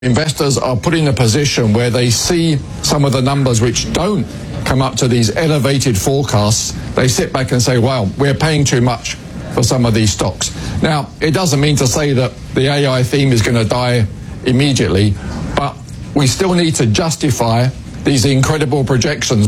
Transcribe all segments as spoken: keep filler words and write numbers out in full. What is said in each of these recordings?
Investors are put in a position where they see some of the numbers which don't come up to these elevated forecasts. They sit back and say, well, we're paying too much for some of these stocks. Now, it doesn't mean to say that the A I theme is going to die immediately, but we still need to justify these incredible projections.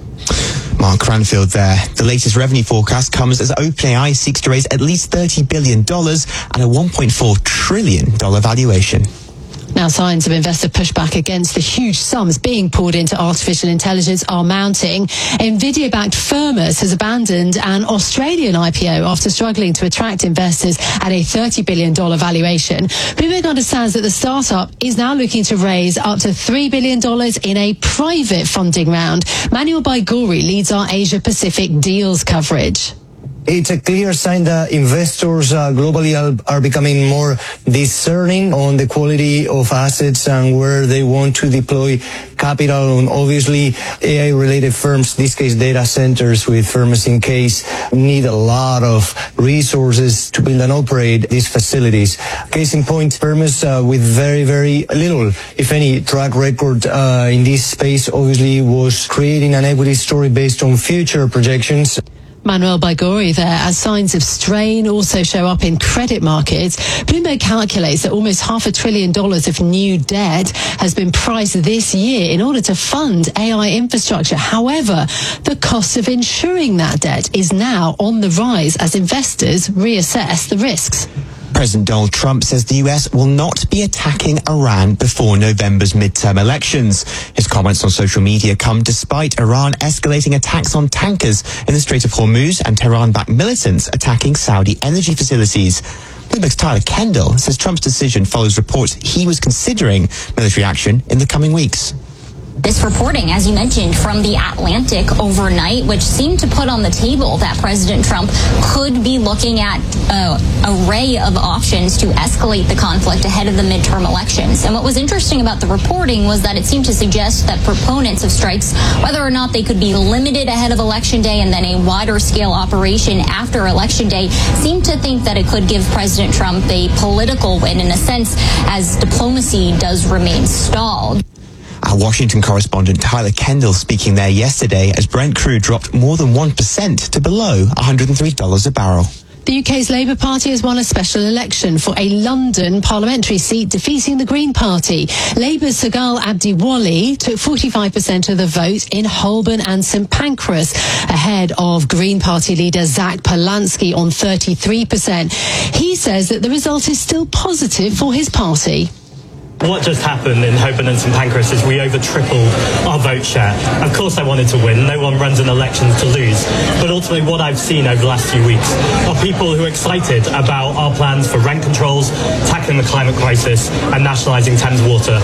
Mark Cranfield there. The latest revenue forecast comes as OpenAI seeks to raise at least thirty billion dollars and a one point four trillion dollars valuation. Now, signs of investor pushback against the huge sums being poured into artificial intelligence are mounting. Nvidia-backed Firmus has abandoned an Australian I P O after struggling to attract investors at a thirty billion dollars valuation. Bloomberg understands that the startup is now looking to raise up to three billion dollars in a private funding round. Manuel Baiguri leads our Asia-Pacific deals coverage. It's a clear sign that investors uh, globally are, are becoming more discerning on the quality of assets and where they want to deploy capital. And obviously, A I-related firms, in this case data centers with Firmus in case, need a lot of resources to build and operate these facilities. Case in point, Firmus uh, with very, very little, if any, track record uh, in this space, obviously was creating an equity story based on future projections. Manuel Baiguri there, as signs of strain also show up in credit markets. Bloomberg calculates that almost half a trillion dollars of new debt has been priced this year in order to fund A I infrastructure. However, the cost of insuring that debt is now on the rise as investors reassess the risks. President Donald Trump says the U S will not be attacking Iran before November's midterm elections. His comments on social media come despite Iran escalating attacks on tankers in the Strait of Hormuz and Tehran-backed militants attacking Saudi energy facilities. Bloomberg's Tyler Kendall says Trump's decision follows reports he was considering military action in the coming weeks. This reporting, as you mentioned, from The Atlantic overnight, which seemed to put on the table that President Trump could be looking at an array of options to escalate the conflict ahead of the midterm elections. And what was interesting about the reporting was that it seemed to suggest that proponents of strikes, whether or not they could be limited ahead of Election Day and then a wider scale operation after Election Day, seemed to think that it could give President Trump a political win in a sense, as diplomacy does remain stalled. Our Washington correspondent Tyler Kendall speaking there yesterday as Brent crude dropped more than one percent to below one hundred three dollars a barrel. The U K's Labour Party has won a special election for a London parliamentary seat, defeating the Green Party. Labour's Sagal Abdiwali took forty-five percent of the vote in Holborn and St Pancras, ahead of Green Party leader Zach Polanski on thirty-three percent. He says that the result is still positive for his party. What just happened in Holborn and St Pancras is we over tripled our vote share. Of course I wanted to win. No one runs in elections to lose. But ultimately what I've seen over the last few weeks are people who are excited about our plans for rent controls, tackling the climate crisis and nationalising Thames Water.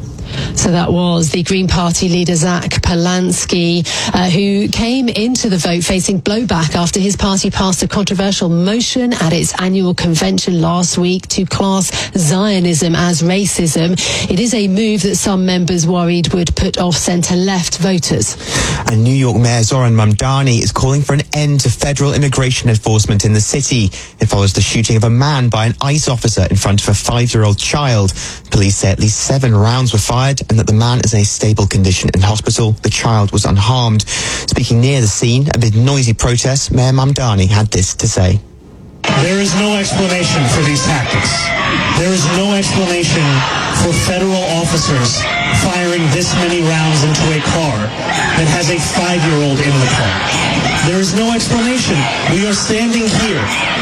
So that was the Green Party leader Zach Polanski, uh, who came into the vote facing blowback after his party passed a controversial motion at its annual convention last week to class Zionism as racism. It is a move that some members worried would put off centre-left voters. And New York Mayor Zoran Mamdani is calling for an end to federal immigration enforcement in the city. It follows the shooting of a man by an ICE officer in front of a five-year-old child. Police say at least seven rounds were fired and that the man is in a stable condition in hospital. The child was unharmed. Speaking near the scene amid noisy protests, Mayor Mamdani had this to say. There is no explanation for these tactics. There is no explanation for federal officers firing this many rounds into a car that has a five-year-old in the car. There is no explanation. We are standing here,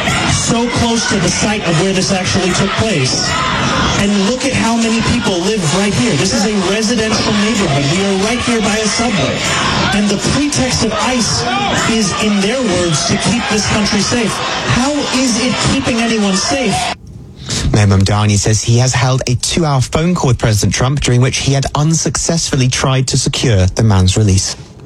so close to the site of where this actually took place. And look at how many people live right here. This is a residential neighborhood. We are right here by a subway. And the pretext of ICE is, in their words, to keep this country safe. How is it keeping anyone safe? Mayor Mamdani says he has held a two-hour phone call with President Trump during which he had unsuccessfully tried to secure the man's release.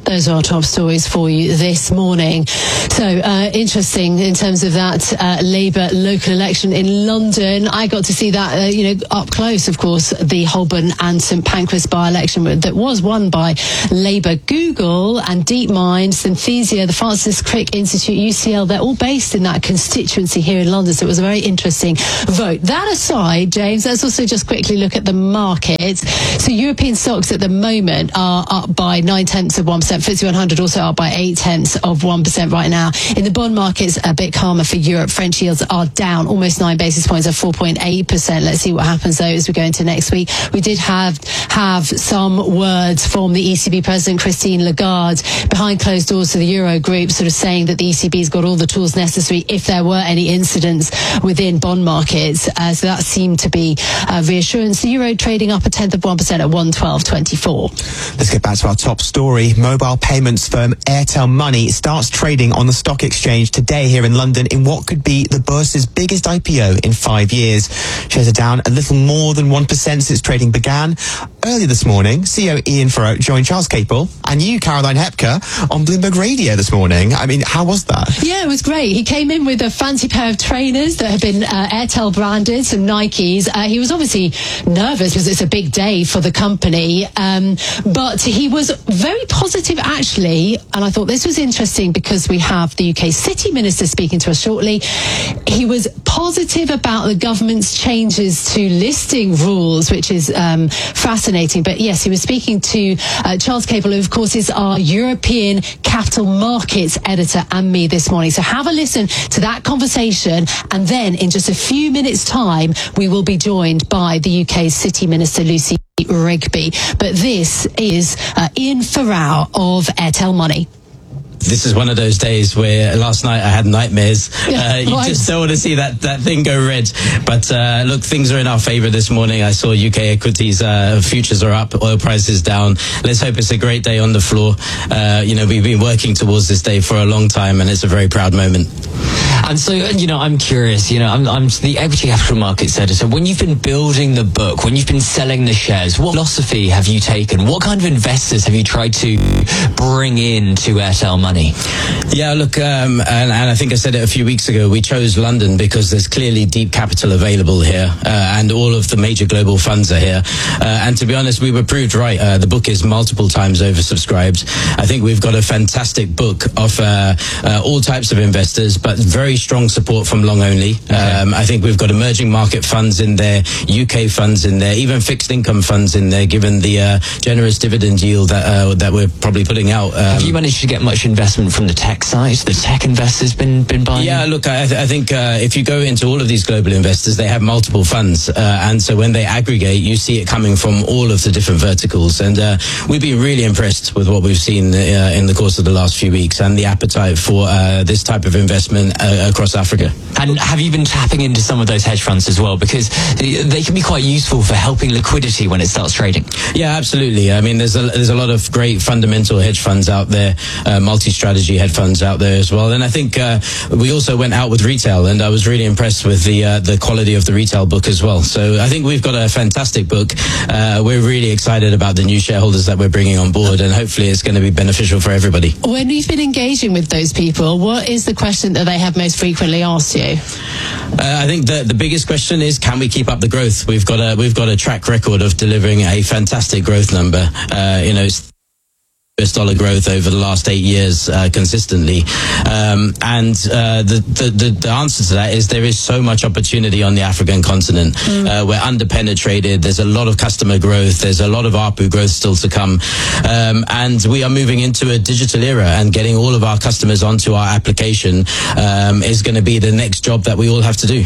Those are our top stories for you this morning. So uh, interesting in terms of that uh, Labour local election in London. I got to see that, uh, you know, up close, of course, the Holborn and St Pancras by-election that was won by Labour. Google and DeepMind, Synthesia, the Francis Crick Institute, U C L, they're all based in that constituency here in London. So it was a very interesting vote. That aside, James, let's also just quickly look at the markets. So European stocks at the moment are up by nine tenths of one percent. F T S E one hundred also up by eight tenths of one percent right now. In the bond markets, a bit calmer for Europe. French yields are down almost nine basis points at four point eight percent. Let's see what happens though as we go into next week. We did have have some words from the E C B President Christine Lagarde behind closed doors to the Euro group, sort of saying that the E C B's got all the tools necessary if there were any incidents within bond markets. Uh, so that seemed to be uh, reassurance. The Euro trading up a tenth of one percent at one twelve twenty-four. Let's get back to our top story. Mobile payments firm Airtel Money starts trading on the stock exchange today here in London in what could be the Bourse's biggest I P O in five years. Shares are down a little more than one percent since trading began. Earlier this morning, C E O Ian Farrow joined Charles Capel and you, Caroline Hepker, on Bloomberg Radio this morning. I mean, how was that? Yeah, it was great. He came in with a fancy pair of trainers that had been uh, Airtel branded, some Nikes. Uh, he was obviously nervous because it's a big day for the company, um, but he was very positive actually, and I thought this was interesting because we have the U K City Minister speaking to us shortly. He was positive about the government's changes to listing rules, which is um, fascinating. But yes, he was speaking to uh, Charles Capel, who of course is our European Capital Markets editor, and me this morning. So have a listen to that conversation, and then in just a few minutes' time, we will be joined by the U K City Minister, Lucy Rigby. But this is uh, Ian Farrow of Airtel Money. This is one of those days where last night I had nightmares. Yeah, uh, you right. just don't want to see that, that thing go red. But uh, look, things are in our favour this morning. I saw U K equities, uh, futures are up, oil prices down. Let's hope it's a great day on the floor. Uh, you know, we've been working towards this day for a long time, and it's a very proud moment. And so, you know, I'm curious, you know, I'm, I'm the equity capital markets editor. When you've been building the book, when you've been selling the shares, what philosophy have you taken? What kind of investors have you tried to bring in to Airtel Money? Yeah, look, um, and, and I think I said it a few weeks ago, we chose London because there's clearly deep capital available here, uh, and all of the major global funds are here. Uh, and to be honest, we were proved right. Uh, the book is multiple times oversubscribed. I think we've got a fantastic book of uh, uh, all types of investors, but very strong support from long only. Okay. Um, I think we've got emerging market funds in there, U K funds in there, even fixed income funds in there, given the uh, generous dividend yield that uh, that we're probably putting out. Um, Have you managed to get much investment from the tech side? The tech investors been been buying? Yeah, look, I, th- I think uh, if you go into all of these global investors, they have multiple funds, uh, and so when they aggregate, you see it coming from all of the different verticals, and uh, we've been really impressed with what we've seen uh, in the course of the last few weeks, and the appetite for uh, this type of investment uh, across Africa. And have you been tapping into some of those hedge funds as well? Because they can be quite useful for helping liquidity when it starts trading. Yeah, absolutely. I mean, there's a, there's a lot of great fundamental hedge funds out there, uh, multi-strategy hedge funds out there as well. And I think uh, we also went out with retail, and I was really impressed with the uh, the quality of the retail book as well. So I think we've got a fantastic book. Uh, we're really excited about the new shareholders that we're bringing on board, and hopefully it's going to be beneficial for everybody. When you've been engaging with those people, what is the question that they have most frequently asked you? Uh, I think the the biggest question is, can we keep up the growth? We've got a we've got a track record of delivering a fantastic growth number. Uh, you know, it's U S dollar growth over the last eight years uh, consistently, um, and uh, the, the the the answer to that is there is so much opportunity on the African continent. Mm. Uh, we're underpenetrated. There's a lot of customer growth. There's a lot of A R P U growth still to come, um, and we are moving into a digital era. And getting all of our customers onto our application um, is going to be the next job that we all have to do.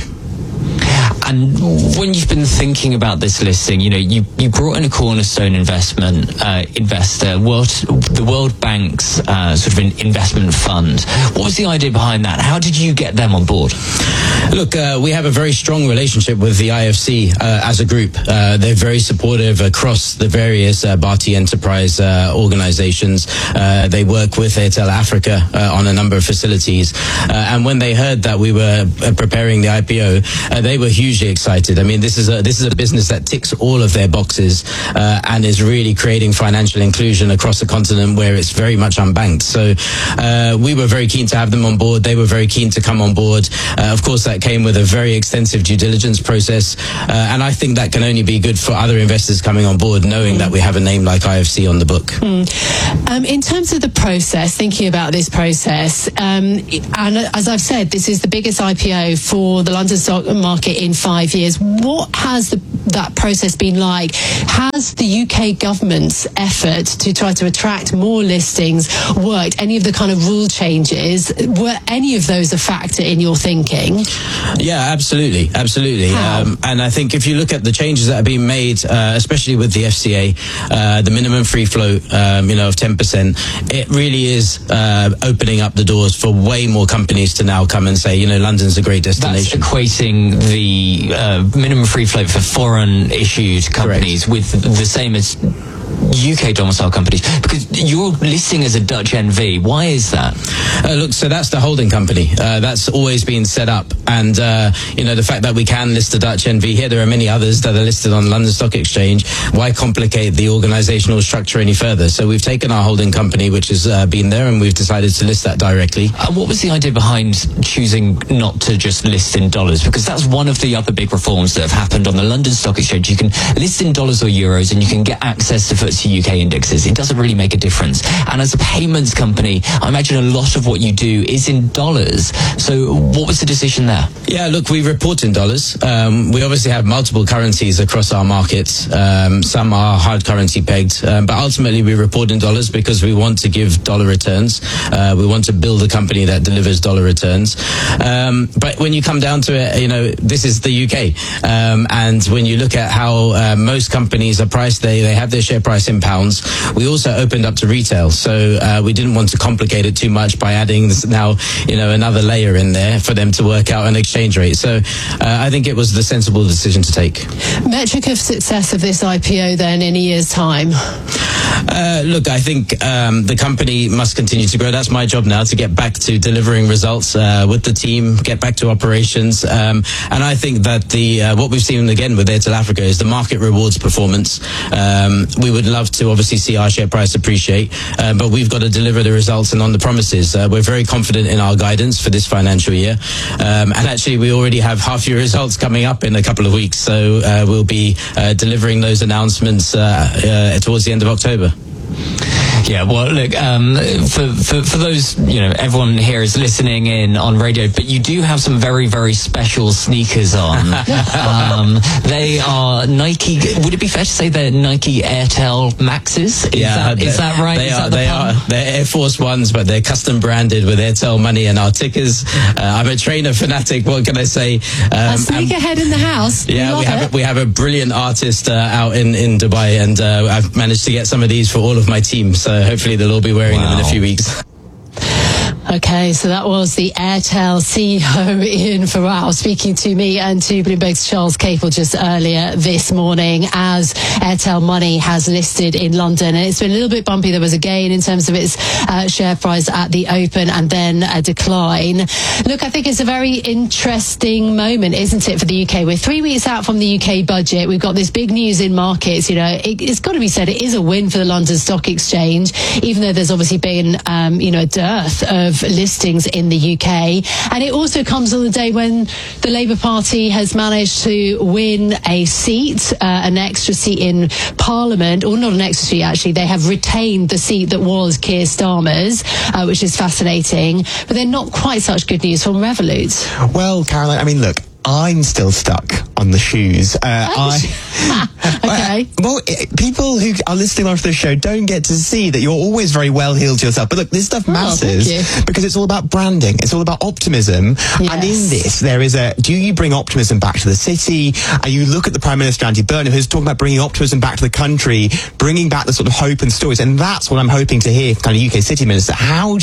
And when you've been thinking about this listing, you know, you, you brought in a cornerstone investment uh, investor, World, the World Bank's uh, sort of an investment fund. What was the idea behind that? How did you get them on board? Look, uh, we have a very strong relationship with the I F C uh, as a group. Uh, they're very supportive across the various uh, Bharti Enterprise uh, organizations. Uh, they work with Airtel Africa uh, on a number of facilities. Uh, and when they heard that we were uh, preparing the I P O, uh, Uh, they were hugely excited. I mean, this is a this is a business that ticks all of their boxes uh, and is really creating financial inclusion across a continent where it's very much unbanked. So uh, we were very keen to have them on board. They were very keen to come on board. Uh, of course, that came with a very extensive due diligence process, uh, and I think that can only be good for other investors coming on board, knowing mm. that we have a name like I F C on the book. Mm. Um, in terms of the process, thinking about this process, um, and as I've said, this is the biggest I P O for the London stock market in five years. What has the, that process been like? Has the U K government's effort to try to attract more listings worked? Any of the kind of rule changes, were any of those a factor in your thinking? Yeah, absolutely, absolutely. Um, and I think if you look at the changes that have been made, uh, especially with the F C A, uh, the minimum free float, um, you know, of ten percent, it really is uh, opening up the doors for way more companies to now come and say, you know, London's a great destination. That's equating the uh, minimum free float for foreign issued companies Correct. with the same as U K domicile companies, because you're listing as a Dutch N V. Why is that? Uh, look, so that's the holding company. Uh, that's always been set up. And, uh, you know, the fact that we can list a Dutch N V here, there are many others that are listed on London Stock Exchange. Why complicate the organisational structure any further? So we've taken our holding company, which has uh, been there, and we've decided to list that directly. Uh, what was the idea behind choosing not to just list in dollars? Because that's one of the other big reforms that have happened on the London Stock Exchange. You can list in dollars or euros, and you can get access to F T S E U K indexes. It doesn't really make a difference. And as a payments company, I imagine a lot of what you do is in dollars. So what was the decision there? Yeah, look, we report in dollars. Um, we obviously have multiple currencies across our markets. Um, some are hard currency pegged, um, but ultimately we report in dollars because we want to give dollar returns. Uh, we want to build a company that delivers dollar returns. Um, but when you come down to it, you know, this is the U K. Um, and when you look at how uh, most companies are priced, they, they have their share price in pounds. We also opened up to retail, so uh, we didn't want to complicate it too much by adding this now, you know, another layer in there for them to work out an exchange rate. So uh, I think it was the sensible decision to take. Metric of success of this I P O then in a year's time? Uh, look, I think um, the company must continue to grow. That's my job now, to get back to delivering results uh, with the team, get back to operations. Um, and I think that the uh, what we've seen again with Airtel Africa is the market rewards performance. Um, we would love to obviously see our share price appreciate, uh, but we've got to deliver the results and on the promises. Uh, we're very confident in our guidance for this financial year. Um, and actually, we already have half year results coming up in a couple of weeks. So uh, we'll be uh, delivering those announcements uh, uh, towards the end of October. Yeah, well, look, um, for, for, for those, you know, everyone here is listening in on radio, but you do have some very, very special sneakers on. um, they are Nike, would it be fair to say they're Nike Airtel Maxes? Is, yeah, that, is that right? They is are, that the they pun? are, they're Air Force Ones, but they're custom branded with Airtel money and our tickers. Uh, I'm a trainer fanatic, what can I say? Um, a sneakerhead in the house. Yeah, we, we have it. a, we have a brilliant artist uh, out in, in Dubai, and uh, I've managed to get some of these for all of my team, so hopefully they'll all be wearing wow. them in a few weeks. Okay, so that was the Airtel C E O Ian Farrell speaking to me and to Bloomberg's Charles Capel just earlier this morning as Airtel Money has listed in London. And it's been a little bit bumpy. There was a gain in terms of its uh, share price at the open and then a decline. Look, I think it's a very interesting moment, isn't it, for the U K? We're three weeks out from the U K budget. We've got this big news in markets. You know, it, it's got to be said, it is a win for the London Stock Exchange, even though there's obviously been, um, you know, a dearth of listings in the U K. And it also comes on the day when the Labour Party has managed to win a seat, uh, an extra seat in Parliament, or not an extra seat actually, they have retained the seat that was Keir Starmer's, uh, which is fascinating. But they're not quite such good news from Revolut. Well, Caroline, I mean, look, I'm still stuck on the shoes. Uh, I, okay. Uh, well, it, people who are listening onto the show don't get to see that you're always very well heeled to yourself. But look, this stuff oh, matters because it's all about branding. It's all about optimism. Yes. And in this, there is a, do you bring optimism back to the city? And you look at the Prime Minister, Andy Burnham, who's talking about bringing optimism back to the country, bringing back the sort of hope and stories. And that's what I'm hoping to hear from kind of U K City Minister. How do you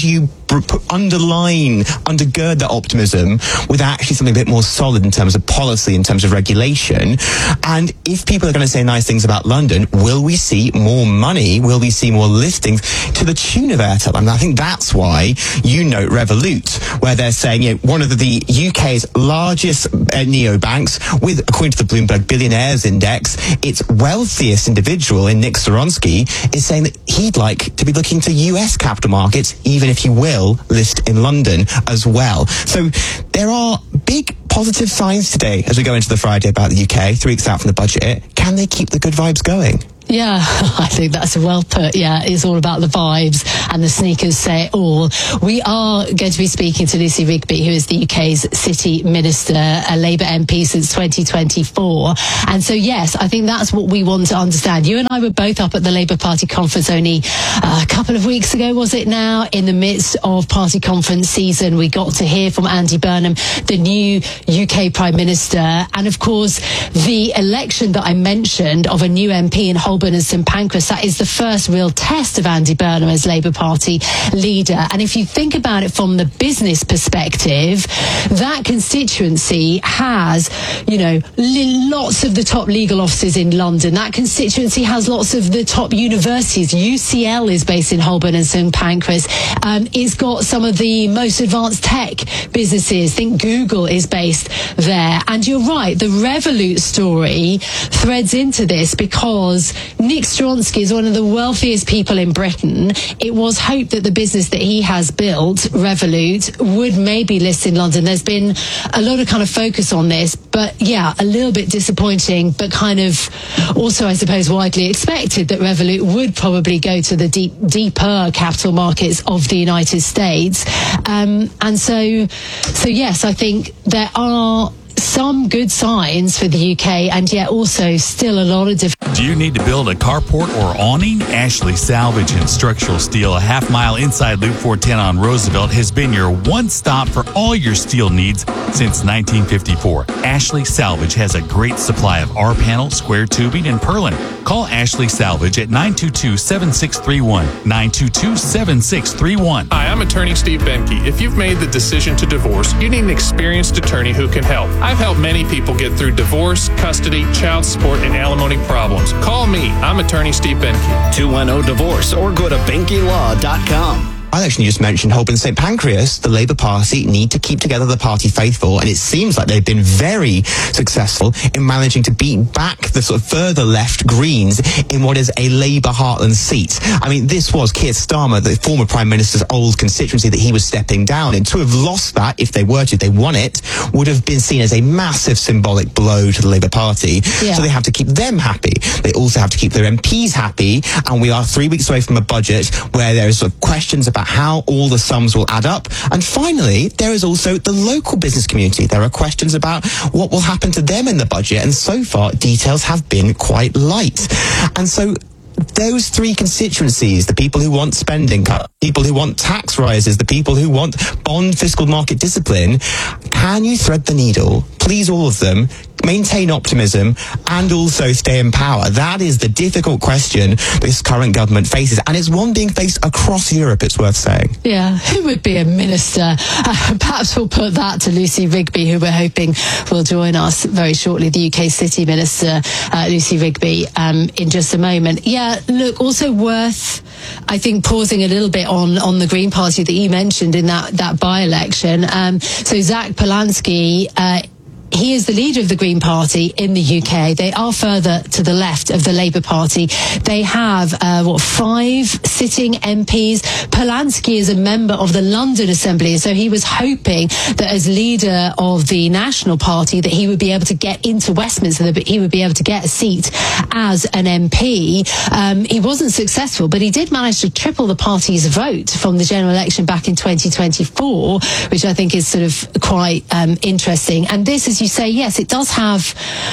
put, underline, undergird that optimism with actually something a bit more solid in terms of policy, in terms of regulation. And if people are going to say nice things about London, will we see more money? Will we see more listings to the tune of Airtel? And I think that's why you note Revolut, where they're saying, you know, one of the, the U K's largest uh, neobanks, with, according to the Bloomberg Billionaires Index, its wealthiest individual in Nick Soronsky is saying that he'd like to be looking to U S capital markets, even if he will list in London as well. So there are big positive signs today as we go into the Friday about the U K, three weeks out from the budget. Can they keep the good vibes going? Yeah, I think that's well put. Yeah, it's all about the vibes, and the sneakers say it all. We are going to be speaking to Lucy Rigby, who is the U K's City Minister, a Labour M P since twenty twenty-four. And so, yes, I think that's what we want to understand. You and I were both up at the Labour Party conference only uh, a couple of weeks ago, was it now? In the midst of party conference season, we got to hear from Andy Burnham, the new U K Prime Minister. And of course, the election that I mentioned of a new M P in Holborn and St Pancras, that is the first real test of Andy Burnham as Labour Party leader. And if you think about it from the business perspective, that constituency has, you know, li- lots of the top legal offices in London. That constituency has lots of the top universities. U C L is based in Holborn and St Pancras. Um, it's got some of the most advanced tech businesses. I think Google is based there. And you're right, the Revolut story threads into this because Nick Stronsky is one of the wealthiest people in Britain. It was hoped that the business that he has built, Revolut, would maybe list in London. There's been a lot of kind of focus on this, but yeah, a little bit disappointing, but kind of also, I suppose, widely expected that Revolut would probably go to the deep, deeper capital markets of the United States. Um, and so, so yes, I think there are some good signs for the U K, and yet also still a lot of different. Do you need to build a carport or awning? Ashley Salvage and Structural Steel, a half mile inside Loop four ten on Roosevelt, has been your one stop for all your steel needs since nineteen fifty-four. Ashley Salvage has a great supply of R-panel, square tubing, and purlin. Call Ashley Salvage at nine two two, seven six three one, nine two two, seven six three one. Hi, I'm attorney Steve Benke. If you've made the decision to divorce, you need an experienced attorney who can help. I've helped many people get through divorce, custody, child support, and alimony problems. Call me. I'm attorney Steve Benke. two one zero divorce or go to benke law dot com. I actually just mentioned Holborn and St Pancras. The Labour Party need to keep together the party faithful, and it seems like they've been very successful in managing to beat back the sort of further left Greens in what is a Labour heartland seat. I mean, this was Keir Starmer, the former Prime Minister's old constituency that he was stepping down in. To have lost that, if they were to, they won it, would have been seen as a massive symbolic blow to the Labour Party. Yeah. So they have to keep them happy. They also have to keep their M Ps happy, and we are three weeks away from a budget where there is sort of questions about how all the sums will add up. And finally, there is also the local business community. There are questions about what will happen to them in the budget, and so far details have been quite light. And so those three constituencies, the people who want spending cuts, people who want tax rises, the people who want bond fiscal market discipline, can you thread the needle? Please, all of them, maintain optimism and also stay in power? That is the difficult question this current government faces, and it's one being faced across Europe, it's worth saying. Yeah, who would be a minister? Uh, perhaps we'll put that to Lucy Rigby, who we're hoping will join us very shortly, the U K City Minister, uh, Lucy Rigby, um, in just a moment. Yeah, look, also worth, I think, pausing a little bit on, on the Green Party that you mentioned in that, that by-election. Um, so Zach Polanski, uh, he is the leader of the Green Party in the U K. They are further to the left of the Labour Party. They have, uh, what, five sitting M Ps. Polanski is a member of the London Assembly, so he was hoping that as leader of the National Party that he would be able to get into Westminster, that he would be able to get a seat as an M P. Um, he wasn't successful, but he did manage to triple the party's vote from the general election back in twenty twenty-four, which I think is sort of quite um, interesting. And this is, you say, yes, it does have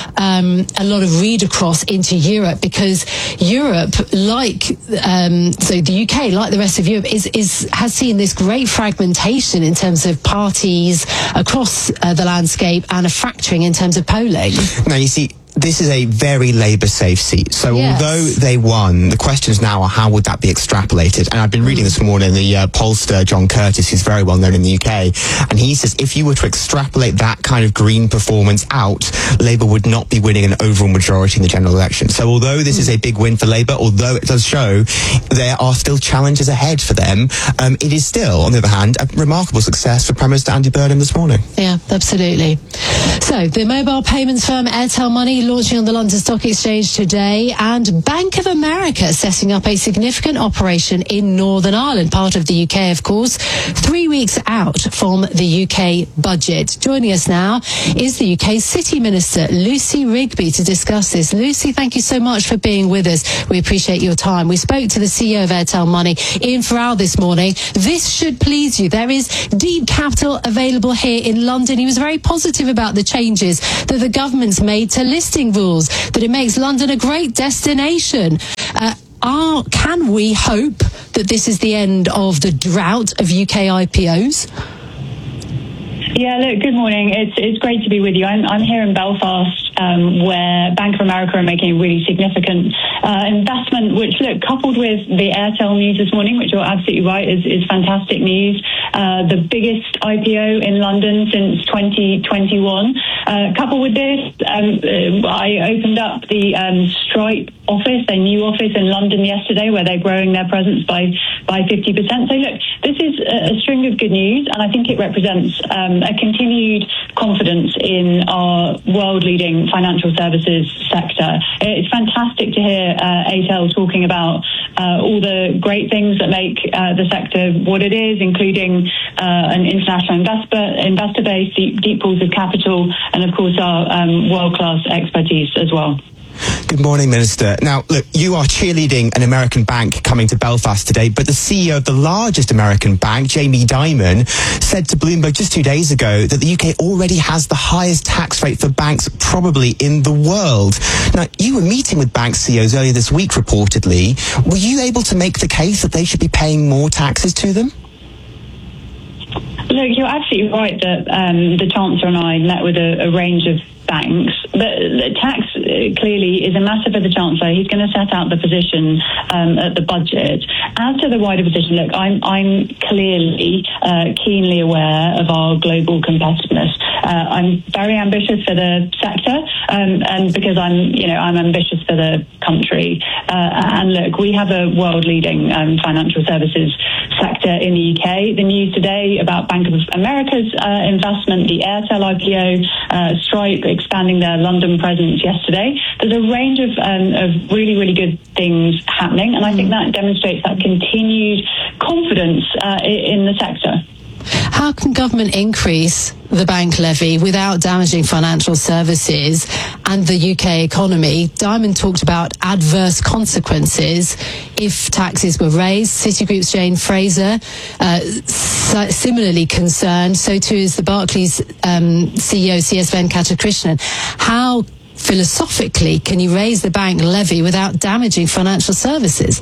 um, a lot of read across into Europe, because Europe, like um, so the U K, like the rest of Europe, is is has seen this great fragmentation in terms of parties across uh, the landscape, and a fracturing in terms of polling. Now, you see, this is a very Labour-safe seat. So Yes. although they won, the questions now are how would that be extrapolated? And I've been reading this morning, the uh, pollster, John Curtis, who's very well known in the U K, and he says if you were to extrapolate that kind of Green performance out, Labour would not be winning an overall majority in the general election. So although this is a big win for Labour, although it does show there are still challenges ahead for them, um, it is still, on the other hand, a remarkable success for Prime Minister Andy Burnham this morning. Yeah, absolutely. So, the mobile payments firm Airtel Money launching on the London Stock Exchange today, and Bank of America setting up a significant operation in Northern Ireland, part of the U K, of course, three weeks out from the U K budget. Joining us now is the U K City Minister, Lucy Rigby, to discuss this. Lucy, thank you so much for being with us. We appreciate your time. We spoke to the C E O of Airtel Money, Ian Farrell, this morning. This should please you. There is deep capital available here in London. He was very positive about the changes that the government's made to listing rules, that it makes London a great destination. Uh, are, can we hope that this is the end of the drought of U K I P Os? Yeah, look, good morning. It's it's great to be with you. I'm, I'm here in Belfast, um, where Bank of America are making a really significant uh, investment, which, look, coupled with the Airtel news this morning, which you're absolutely right, is, is fantastic news. Uh, the biggest I P O in London since twenty twenty-one. Uh, coupled with this, um, uh, I opened up the um, Stripe office, their new office in London yesterday, where they're growing their presence by, by fifty percent. So, look, this is a, a string of good news, and I think it represents um, a continued confidence in our world-leading financial services sector. It's fantastic to hear uh, Airtel talking about uh, all the great things that make uh, the sector what it is, including uh, an international investor, investor base, deep, deep pools of capital, and, of course, our um, world-class expertise as well. Good morning, Minister. Now, look, you are cheerleading an American bank coming to Belfast today, but the C E O of the largest American bank, Jamie Dimon, said to Bloomberg just two days ago that the U K already has the highest tax rate for banks probably in the world. Now, you were meeting with bank C E Os earlier this week, reportedly. Were you able to make the case that they should be paying more taxes to them? Look, you're absolutely right that um, the Chancellor and I met with a, a range of banks. The, the tax uh, clearly is a matter for the Chancellor. He's going to set out the position um, at the budget. As to the wider position, look, I'm, I'm clearly uh, keenly aware of our global competitiveness. Uh, I'm very ambitious for the sector, um, and because I'm, you know, I'm ambitious for the country. Uh, and look, we have a world-leading um, financial services sector in the U K. The news today about Bank of America's uh, investment, the Airtel I P O, uh, Stripe expanding their London presence yesterday. There's a range of, um, of really, really good things happening, and I think that demonstrates that continued confidence uh, in the sector. How can government increase the bank levy without damaging financial services and the U K economy? Dimon talked about adverse consequences if taxes were raised. Citigroup's Jane Fraser, uh, similarly concerned. So too is the Barclays um, C E O, C S Venkatakrishnan. How philosophically can you raise the bank levy without damaging financial services?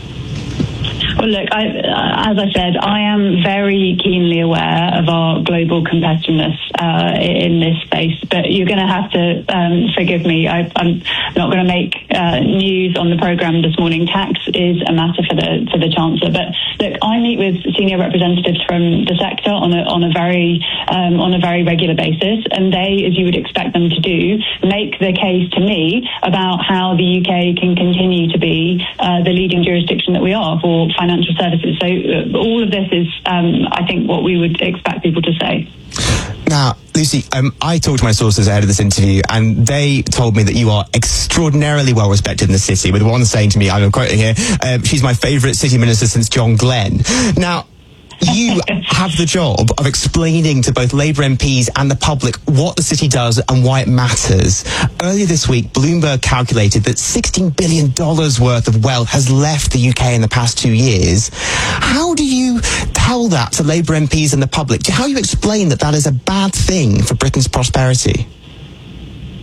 Well, look, I, uh, as I said, I am very keenly aware of our global competitiveness uh, in this space, but you're going to have to um, forgive me. I, I'm not going to make uh, news on the programme this morning. Tax is a matter for the for the Chancellor. But look, I meet with senior representatives from the sector on a on a very um, on a very regular basis, and they, as you would expect them to do, make the case to me about how the U K can continue to be uh, the leading jurisdiction that we are for financial services. So uh, all of this is, um, I think, what we would expect people to say. Now, Lucy, um, I talked to my sources ahead of this interview, and they told me that you are extraordinarily well respected in the city, with one saying to me, I'm quoting here, um, she's my favourite city minister since John Glenn. Now, you have the job of explaining to both Labour M Ps and the public what the city does and why it matters. Earlier this week, Bloomberg calculated that sixteen billion dollars worth of wealth has left the U K in the past two years. How do you tell that to Labour M Ps and the public? How do you explain that that is a bad thing for Britain's prosperity?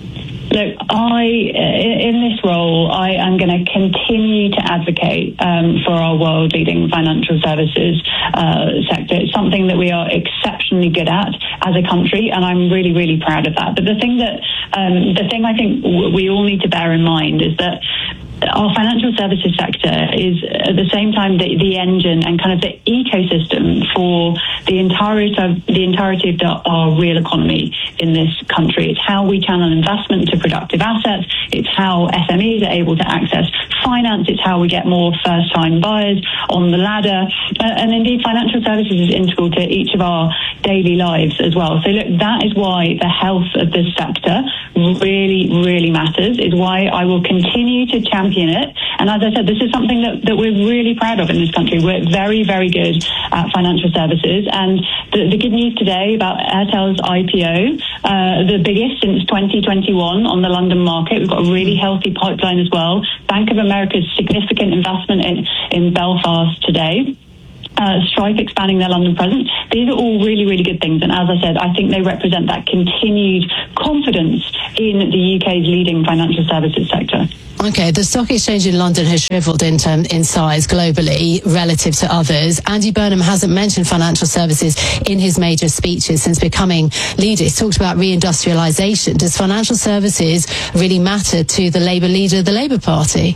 Look, I, in this role, I am going to continue to advocate um, for our world-leading financial services uh, sector. It's something that we are exceptionally good at as a country, and I'm really, really proud of that. But the thing that, um, the thing I think we all need to bear in mind is that our financial services sector is at the same time the, the engine and kind of the ecosystem for the entirety of the entirety of the, our real economy in this country. It's how we channel investment to productive assets. It's how S M Es are able to access finance. It's how we get more first-time buyers on the ladder. Uh, and indeed, financial services is integral to each of our daily lives as well. So look, that is why the health of this sector really, really matters. Is why I will continue to champion it. And as I said, this is something that, that we're really proud of in this country. We're very, very good at financial services. And the, the good news today about Airtel's I P O, uh, the biggest since twenty twenty-one on the London market. We've got a really healthy pipeline as well. Bank of America's significant investment in, in Belfast today. Uh, Stripe expanding their London presence. These are all really, really good things. And as I said, I think they represent that continued confidence in the U K's leading financial services sector. Okay, the stock exchange in London has shriveled in, term, in size globally relative to others. Andy Burnham hasn't mentioned financial services in his major speeches since becoming leader. He's talked about reindustrialisation. Does financial services really matter to the Labour leader of the Labour Party?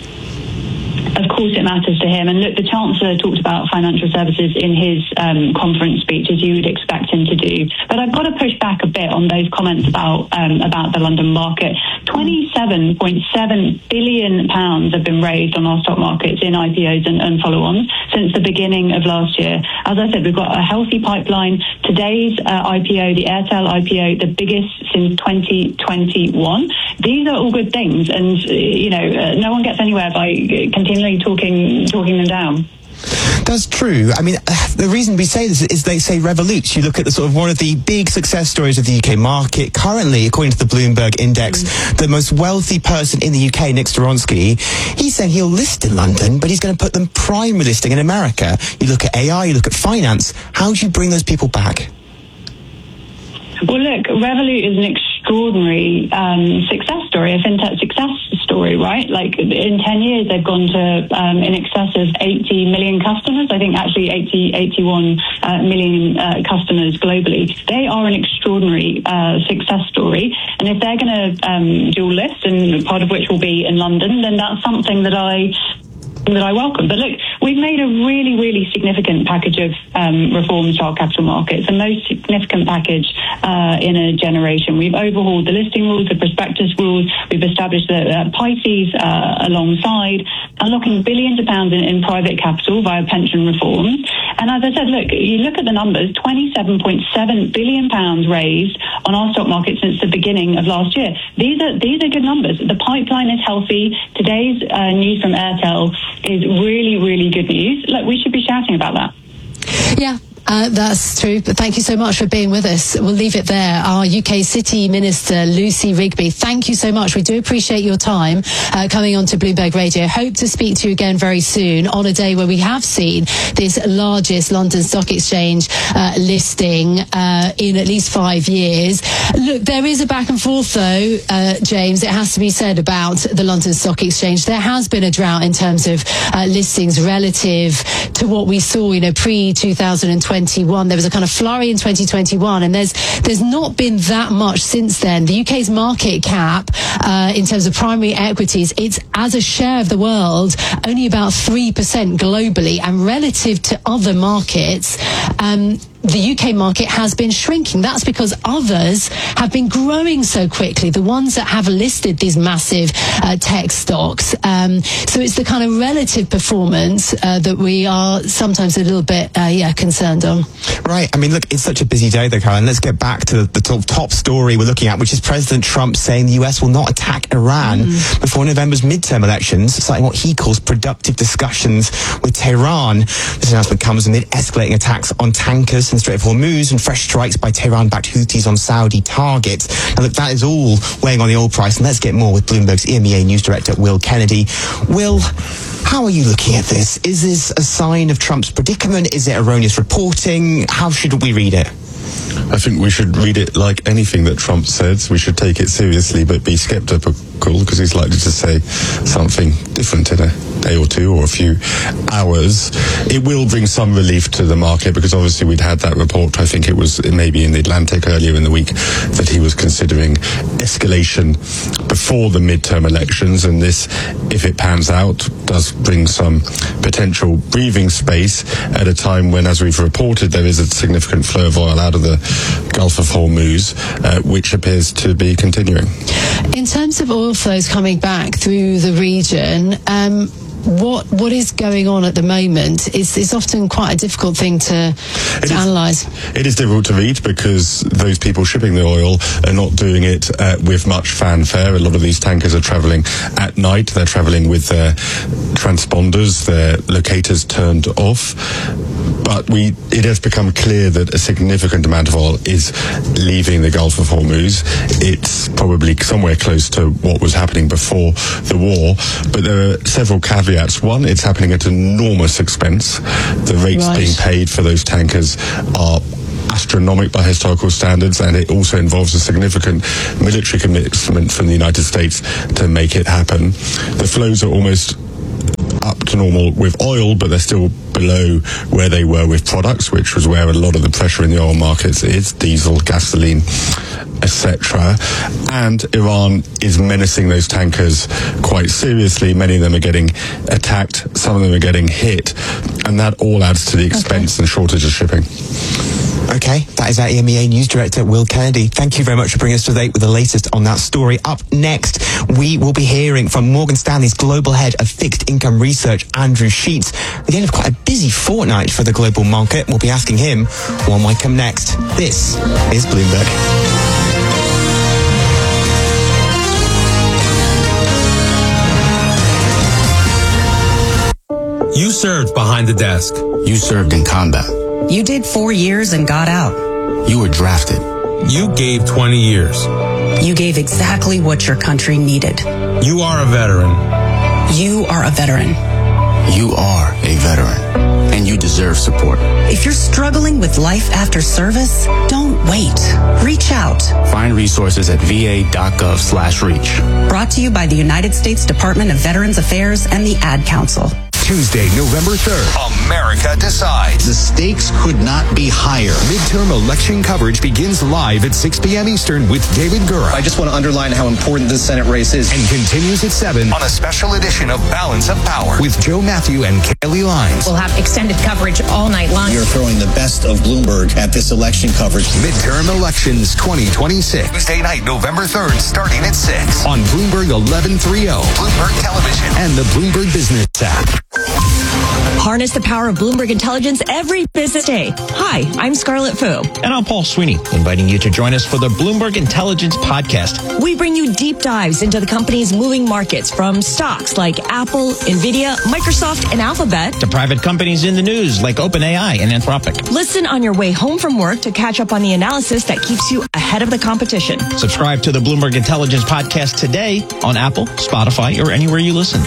Of course it matters to him. And look, the Chancellor talked about financial services in his um, conference speech, as you would expect him to do. But I've got to push back a bit on those comments about um, about the London market. twenty-seven point seven billion pounds have been raised on our stock markets in I P Os and, and follow-ons since the beginning of last year. As I said, we've got a healthy pipeline. Today's uh, I P O, the Airtel I P O, the biggest since twenty twenty-one. These are all good things. And, you know, uh, no one gets anywhere by continually talking talking them down. That's true. I mean, the reason we say this is they say Revolut. You look at the sort of one of the big success stories of the U K market. Currently, according to the Bloomberg Index, mm. the most wealthy person in the U K, Nick Storonsky, he said he'll list in London, but he's going to put them primary listing in America. You look at A I, you look at finance. How do you bring those people back? Well, look, Revolut is an extraordinary um, success story, a fintech success story, right? Like, in ten years, they've gone to um, in excess of eighty million customers. I think actually eighty, eighty-one uh, million uh, customers globally. They are an extraordinary uh, success story. And if they're going to um, dual list, and part of which will be in London, then that's something that I... that I welcome. But look, we've made a really, really significant package of um, reforms to our capital markets, the most significant package uh, in a generation. We've overhauled the listing rules, the prospectus rules. We've established the uh, PICES uh, alongside, unlocking billions of pounds in, in private capital via pension reforms. And as I said, look, you look at the numbers, twenty-seven point seven billion pounds raised on our stock market since the beginning of last year. These are these are good numbers. The pipeline is healthy. Today's uh, news from Airtel is really, really good news. Look, we should be shouting about that. Yeah. Uh, that's true, but thank you so much for being with us. We'll leave it there. Our U K City Minister, Lucy Rigby, thank you so much. We do appreciate your time uh, coming on to Bloomberg Radio. Hope to speak to you again very soon on a day where we have seen this largest London Stock Exchange uh, listing uh, in at least five years. Look, there is a back and forth though, uh, James, it has to be said, about the London Stock Exchange. There has been a drought in terms of uh, listings relative to what we saw, you know, pre twenty twenty-one. There was a kind of flurry in twenty twenty-one, and there's there's not been that much since then. The U K's market cap, uh, in terms of primary equities, it's as a share of the world only about three percent globally, and relative to other markets, um, the U K market has been shrinking. That's because others have been growing so quickly, the ones that have listed these massive uh, tech stocks. Um, so it's the kind of relative performance uh, that we are sometimes a little bit uh, yeah, concerned on. Right. I mean, look, it's such a busy day though, Caroline. Let's get back to the top, top story we're looking at, which is President Trump saying the U S will not attack Iran mm. before November's midterm elections, citing what he calls productive discussions with Tehran. This announcement comes amid escalating attacks on tankers in the Strait of Hormuz and fresh strikes by Tehran-backed Houthis on Saudi targets. Now, look, that is all weighing on the oil price. And let's get more with Bloomberg's E M E A News Director, Will Kennedy. Will, how are you looking at this? Is this a sign of Trump's predicament? Is it erroneous reporting? How should we read it? I think we should read it like anything that Trump says. We should take it seriously, but be skeptical, because he's likely to say something different in a day or two or a few hours. It will bring some relief to the market, because obviously we'd had that report, I think it was maybe in the Atlantic earlier in the week, that he was considering escalation before the midterm elections, and this, if it pans out, does bring some potential breathing space at a time when, as we've reported, there is a significant flow of oil out of the Gulf of Hormuz, uh, which appears to be continuing. In terms of oil flows coming back through the region, um, what what is going on at the moment is is often quite a difficult thing to, to analyse. It is difficult to read, because those people shipping the oil are not doing it uh, with much fanfare. A lot of these tankers are travelling at night. They're travelling with their transponders, their locators turned off. But we, it has become clear that a significant amount of oil is leaving the Gulf of Hormuz. It's probably somewhere close to what was happening before the war, but there are several caveats. One, it's happening at enormous expense. The rates Right. being paid for those tankers are astronomical by historical standards, and it also involves a significant military commitment from the United States to make it happen. The flows are almost up to normal with oil, but they're still below where they were with products, which was where a lot of the pressure in the oil markets is: diesel, gasoline, et cetera. And Iran is menacing those tankers quite seriously. Many of them are getting attacked, some of them are getting hit, and that all adds to the expense okay. and shortage of shipping. Okay, that is our E M E A News Director, Will Kennedy. Thank you very much for bringing us to date with the latest on that story. Up next, we will be hearing from Morgan Stanley's Global Head of Fixed Income Research, Andrew Sheets. At the end of quite a busy fortnight for the global market, we'll be asking him what might come next. This is Bloomberg. You served behind the desk. You served in combat. You did four years and got out. You were drafted. You gave twenty years. You gave exactly what your country needed. You are a veteran. You are a veteran. You are a veteran, and you deserve support. If you're struggling with life after service, don't wait. Reach out. Find resources at va.gov slash reach. Brought to you by the United States Department of Veterans Affairs and the Ad Council. Tuesday, November third, America Decides. The stakes could not be higher. Midterm election coverage begins live at six p.m. Eastern with David Gura. I just want to underline how important this Senate race is. And continues at seven on a special edition of Balance of Power with Joe Matthew and Kelly Lyons. We'll have extended coverage all night long. You're throwing the best of Bloomberg at this election coverage. Midterm Elections twenty twenty-six. Tuesday night, November third, starting at six on Bloomberg eleven thirty, Bloomberg Television, and the Bloomberg Business app. Harness the power of Bloomberg Intelligence every business day. Hi, I'm Scarlett Fu. And I'm Paul Sweeney, inviting you to join us for the Bloomberg Intelligence Podcast. We bring you deep dives into the company's moving markets, from stocks like Apple, Nvidia, Microsoft, and Alphabet, to private companies in the news like OpenAI and Anthropic. Listen on your way home from work to catch up on the analysis that keeps you ahead of the competition. Subscribe to the Bloomberg Intelligence Podcast today on Apple, Spotify, or anywhere you listen.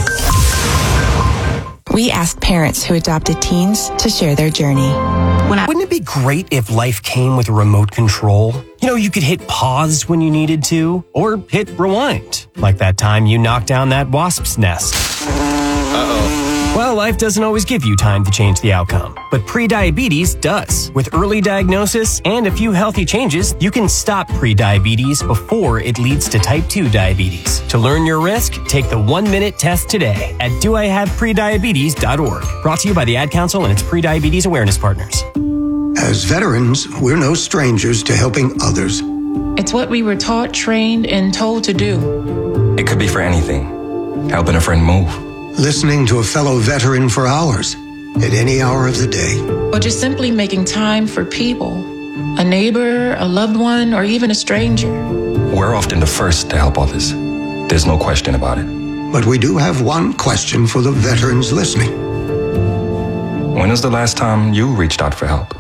We asked parents who adopted teens to share their journey. When I- Wouldn't it be great if life came with a remote control? You know, you could hit pause when you needed to, or hit rewind, like that time you knocked down that wasp's nest. Uh-oh. Well, life doesn't always give you time to change the outcome, but prediabetes does. With early diagnosis and a few healthy changes, you can stop prediabetes before it leads to type two diabetes. To learn your risk, take the one-minute test today at do I have prediabetes dot org. Brought to you by the Ad Council and its prediabetes awareness partners. As veterans, we're no strangers to helping others. It's what we were taught, trained, and told to do. It could be for anything. Helping a friend move. Listening to a fellow veteran for hours, at any hour of the day. Or just simply making time for people. A neighbor, a loved one, or even a stranger. We're often the first to help others. There's no question about it. But we do have one question for the veterans listening. When was the last time you reached out for help?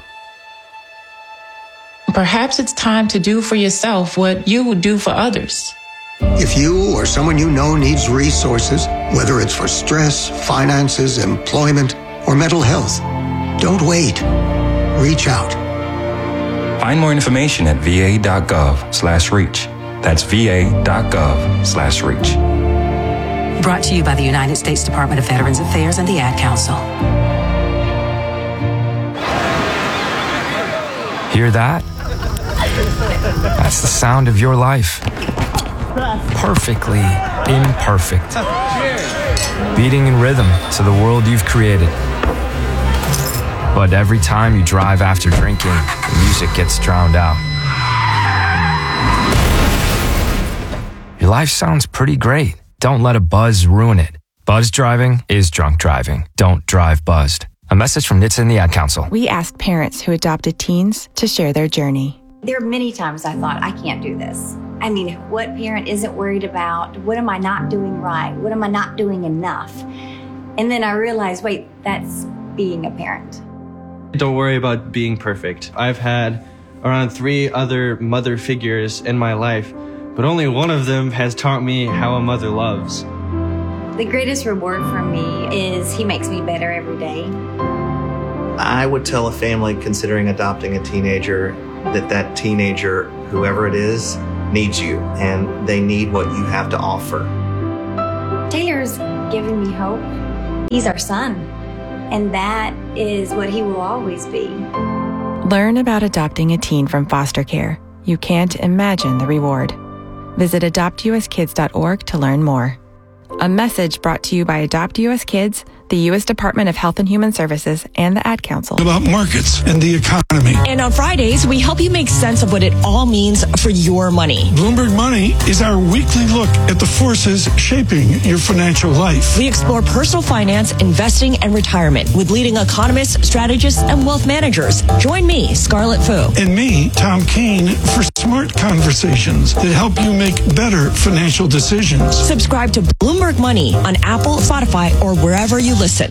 Perhaps it's time to do for yourself what you would do for others. If you or someone you know needs resources, whether it's for stress, finances, employment, or mental health, don't wait. Reach out. Find more information at va.gov slash reach. That's va.gov slash reach. Brought to you by the United States Department of Veterans Affairs and the Ad Council. Hear that? That's the sound of your life. Perfectly imperfect. Beating in rhythm to the world you've created. But every time you drive after drinking, the music gets drowned out. Your life sounds pretty great. Don't let a buzz ruin it. Buzz driving is drunk driving. Don't drive buzzed. A message from N H T S A and the Ad Council. We asked parents who adopted teens to share their journey. There are many times I thought, I can't do this. I mean, what parent isn't worried about, what am I not doing right? What am I not doing enough? And then I realized, wait, that's being a parent. Don't worry about being perfect. I've had around three other mother figures in my life, but only one of them has taught me how a mother loves. The greatest reward for me is he makes me better every day. I would tell a family considering adopting a teenager that that teenager, whoever it is, needs you, and they need what you have to offer. Taylor's giving me hope. He's our son, and that is what he will always be. Learn about adopting a teen from foster care. You can't imagine the reward. Visit adopt u s kids dot org to learn more. A message brought to you by Adopt U S Kids, the U S Department of Health and Human Services, and the Ad Council. About markets and the economy. And on Fridays, we help you make sense of what it all means for your money. Bloomberg Money is our weekly look at the forces shaping your financial life. We explore personal finance, investing, and retirement with leading economists, strategists, and wealth managers. Join me, Scarlett Fu. And me, Tom Kane, for smart conversations that help you make better financial decisions. Subscribe to Bloomberg Money on Apple, Spotify, or wherever you listen.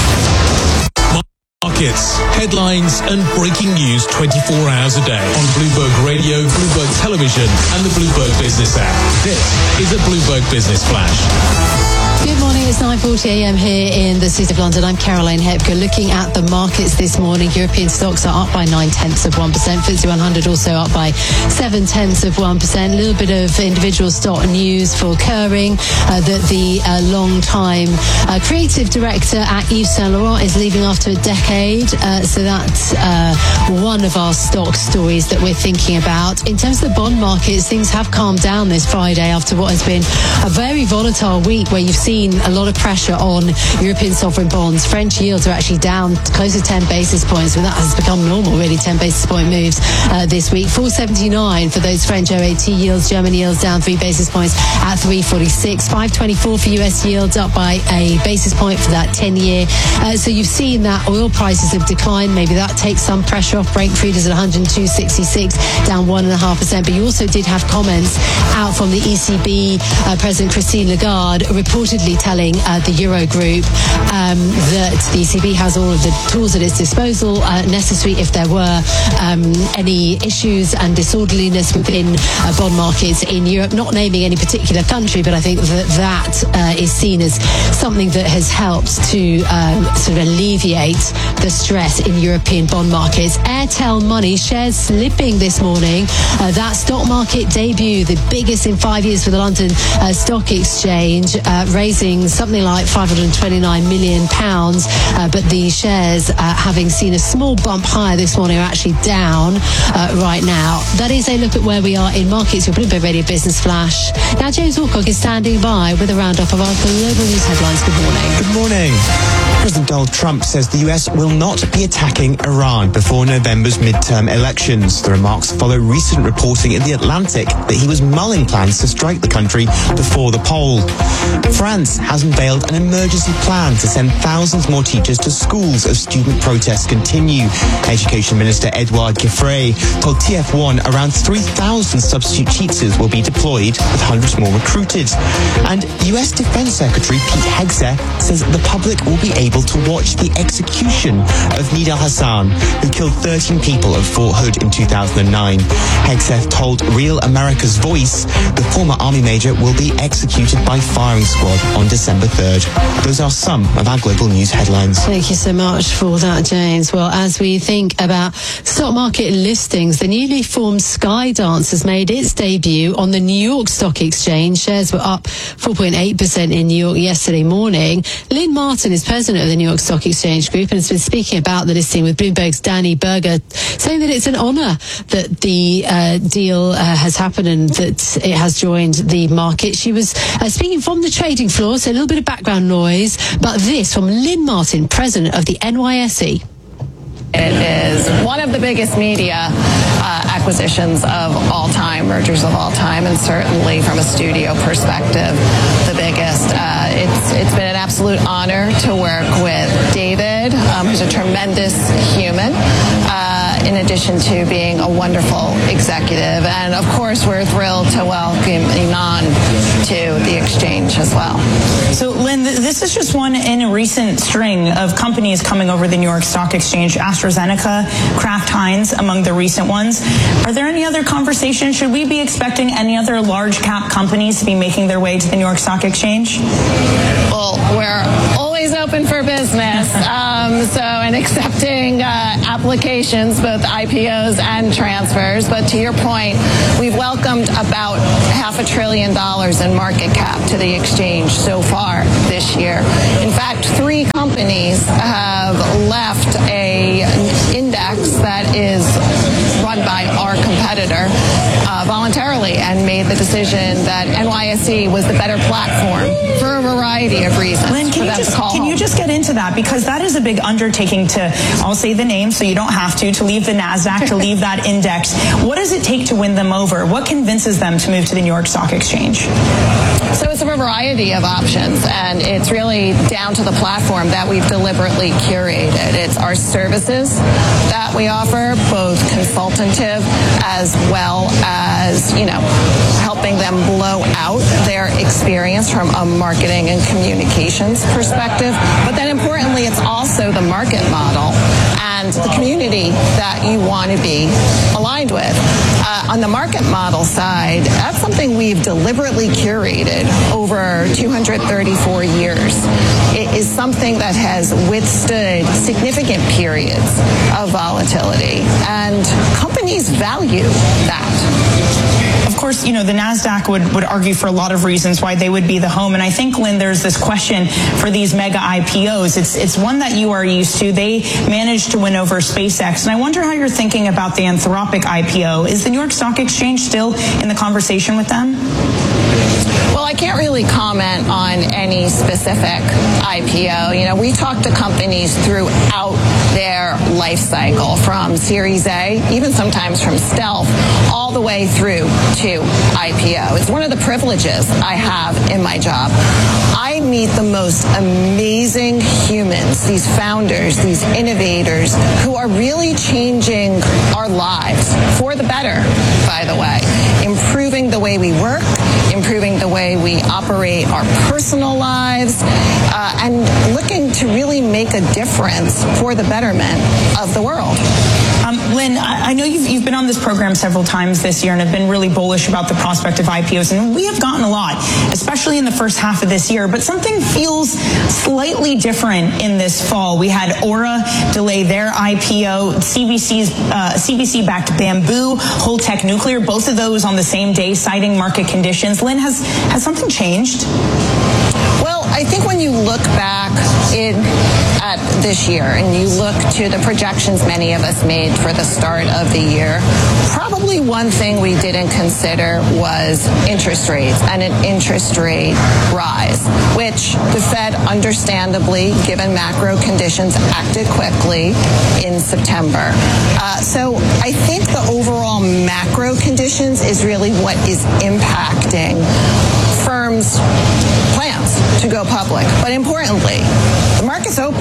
Markets, headlines, and breaking news twenty-four hours a day on Bloomberg Radio, Bloomberg Television, and the Bloomberg Business app. This is a Bloomberg Business Flash. Good morning, it's nine forty a m here in the City of London. I'm Caroline Hepker. Looking at the markets this morning, European stocks are up by nine-tenths of one percent. F T S E one hundred also up by seven-tenths of one percent. A little bit of individual stock news for Kering, uh, that the uh, long-time uh, creative director at Yves Saint Laurent is leaving after a decade. Uh, so that's uh, one of our stock stories that we're thinking about. In terms of the bond markets, things have calmed down this Friday after what has been a very volatile week where you've seen a lot of pressure on European sovereign bonds. French yields are actually down close to ten basis points, but that has become normal, really, ten basis point moves uh, this week. four seventy-nine for those French O A T yields. German yields down three basis points at three forty-six. five twenty-four for U S yields, up by a basis point for that ten-year. Uh, so you've seen that oil prices have declined. Maybe that takes some pressure off. Brent crude is at one hundred two sixty-six, down one point five percent. But you also did have comments out from the E C B uh, President Christine Lagarde, reportedly telling uh, the Eurogroup um, that the E C B has all of the tools at its disposal uh, necessary if there were um, any issues and disorderliness within uh, bond markets in Europe, not naming any particular country, but I think that that uh, is seen as something that has helped to um, sort of alleviate the stress in European bond markets. Airtel Money shares slipping this morning. Uh, that stock market debut, the biggest in five years for the London uh, Stock Exchange, uh, raising something like five hundred twenty-nine million pounds, uh, but the shares, uh, having seen a small bump higher this morning, are actually down uh, right now. That is a look at where we are in markets with Bloomberg Radio Business Flash. Now James Woolcock is standing by with a roundup of our global news headlines. Good morning. Good morning. President Donald Trump says the U S will not be attacking Iran before November's midterm elections. The remarks follow recent reporting in The Atlantic that he was mulling plans to strike the country before the poll. France has unveiled an emergency plan to send thousands more teachers to schools as student protests continue. Education Minister Edouard Giffray told T F one around three thousand substitute teachers will be deployed, with hundreds more recruited. And U S Defense Secretary Pete Hegseth says the public will be able able to watch the execution of Nidal Hassan, who killed thirteen people at Fort Hood in two thousand nine. Hegseth told Real America's Voice the former Army major will be executed by firing squad on December third. Those are some of our global news headlines. Thank you so much for that, James. Well, as we think about stock market listings, the newly formed Skydance has made its debut on the New York Stock Exchange. Shares were up four point eight percent in New York yesterday morning. Lynn Martin is president of the New York Stock Exchange Group and has been speaking about the listing with Bloomberg's Danny Berger, saying that it's an honour that the uh, deal uh, has happened and that it has joined the market. She was uh, speaking from the trading floor, so a little bit of background noise, but this from Lynn Martin, president of the N Y S E. It is one of the biggest media uh, acquisitions of all time, mergers of all time, and certainly from a studio perspective, the biggest. Uh, it's it's been an absolute honor to work with David, um, who's a tremendous human, uh, in addition to being a wonderful executive. And of course, we're thrilled to welcome Inan to the exchange as well. So, Lynn, this is just one in a recent string of companies coming over the New York Stock Exchange. AstraZeneca, Kraft Heinz, among the recent ones. Are there any other conversations? Should we be expecting any other large cap companies to be making their way to the New York Stock Exchange? Well, we're always open for business. Um, so, and accepting uh, applications, both I P Os and transfers. But to your point, we've welcomed about half a trillion dollars in market cap to the exchange so far this year. In fact, three companies have left a index that is run by our competitor uh, voluntarily and made the decision that N Y S E was the better platform for a variety of reasons. Lynn, can, you just, can you just get into that? Because that is a big undertaking to, I'll say the name so you don't have to, to leave the NASDAQ, to leave that index. What does it take to win them over? What convinces them to move to the New York Stock Exchange? So it's a variety of options, and it's really down to the platform that we've deliberately curated. It's our services that we offer, both consultative as well as, you know, helping them blow out their experience from a marketing and communications perspective. But then importantly, it's also the market model and the community that you want to be aligned with. Uh, on the market model side, that's something we've deliberately curated over two hundred thirty-four years. It is something that has withstood significant periods of volatility, and companies value that. Of course, you know, the NASDAQ would, would argue for a lot of reasons why they would be the home. And I think, Lynn, there's this question for these mega I P Os. It's, it's one that you are used to. They managed to win over SpaceX. And I wonder how you're thinking about the Anthropic I P O. Is the New York Stock Exchange still in the conversation with them? Well, I can't really comment on any specific I P O. You know, we talk to companies throughout their life cycle, from Series A, even sometimes from stealth, all the way through to I P O. It's one of the privileges I have in my job. I meet the most amazing humans, these founders, these innovators, who are really changing our lives for the better, by the way, improving the way we work, improving the way we operate our personal lives, uh, and looking to really make a difference for the betterment of the world. Um, Lynn, I know you've, you've been on this program several times this year and have been really bullish about the prospect of I P Os, and we have gotten a lot, especially in the first half of this year, but something feels slightly different in this fall. We had Aura delay their I P O, C V C's, uh, C V C-backed Bamboo, Holtec Nuclear, both of those on the same day, citing market conditions. Lynn, has, has something changed? Well, I think when you look back in, at this year and you look to the projections many of us made for the start of the year, probably one thing we didn't consider was interest rates and an interest rate rise, which the Fed, understandably, given macro conditions, acted quickly in September. Uh, so I think the overall macro conditions is really what is impacting firms' plans to go public. But importantly, the market's open. The